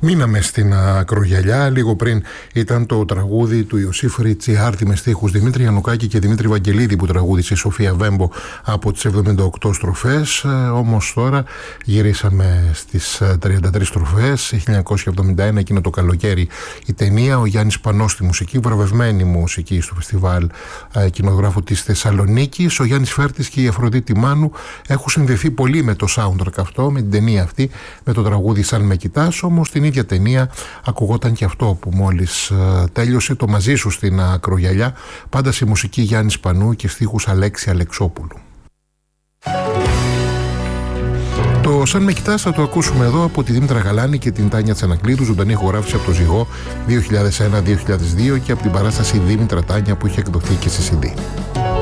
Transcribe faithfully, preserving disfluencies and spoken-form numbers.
Μείναμε στην ακρογιαλιά. Λίγο πριν ήταν το τραγούδι του Ιωσήφ Ριτσιάρτη με στίχους Δημήτρη Γιαννουκάκη και Δημήτρη Βαγγελίδη που τραγούδισε η Σοφία Βέμπο από τις εβδομήντα οκτώ στροφές. Όμως τώρα γυρίσαμε στις τριάντα τρεις στροφές. χίλια εννιακόσια εβδομήντα ένα, εκείνο το καλοκαίρι, η ταινία. Ο Γιάννης Πανός στη μουσική, βραβευμένη μουσική στο φεστιβάλ κινηματογράφου της Θεσσαλονίκης. Ο Γιάννης Φέρτης και η Αφροδίτη Μάνου έχουν συνδεθεί πολύ με το soundtrack αυτό, με την ταινία αυτή, με το τραγούδι Σαν με κοιτάς. Όμως την ίδια ταινία ακουγόταν και αυτό που μόλις uh, τέλειωσε, το Μαζί σου στην ακρογιαλιά, πάντα σε μουσική Γιάννης Πανού και στίχους Αλέξη Αλεξόπουλου. Το Σαν με κοιτάς θα το ακούσουμε εδώ από τη Δήμητρα Γαλάνη και την Τάνια Τσανακλήδου, ζωντανή ηχογράφηση από το Ζυγό δύο χιλιάδες ένα δύο χιλιάδες δύο και από την παράσταση Δήμητρα Τάνια που είχε εκδοθεί και σε σι ντι.